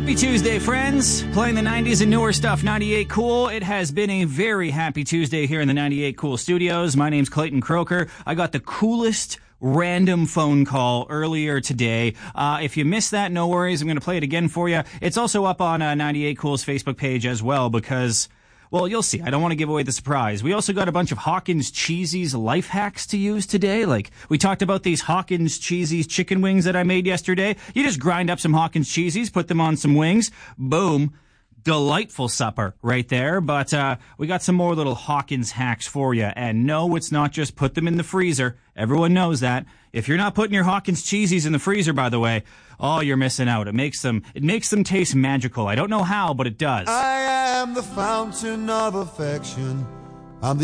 Happy Tuesday, friends. Playing the 90s and newer stuff, 98 Cool. It has been a very happy Tuesday here in the 98 Cool studios. My name's Clayton Croker. I got the coolest random phone call earlier today. If you missed that, no worries. I'm going to play it again for you. It's also up on 98 Cool's Facebook page as well because, well, you'll see. I don't want to give away the surprise. We also got a bunch of Hawkins Cheesy's life hacks to use today. Like, we talked about these Hawkins Cheesy's chicken wings that I made yesterday. You just grind up some Hawkins Cheesy's, put them on some wings. Boom. Delightful supper right there. But we got some more little Hawkins hacks for you. And no, it's not just put them in the freezer. Everyone knows that. If you're not putting your Hawkins Cheesy's in the freezer, by the way, oh, you're missing out. It makes them taste magical. I don't know how, but it does. I am the fountain of affection.